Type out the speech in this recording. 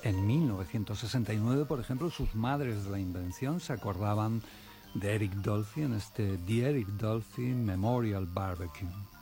En 1969, por ejemplo, sus madres de la invención se acordaban de Eric Dolphy en este The Eric Dolphy Memorial Barbecue.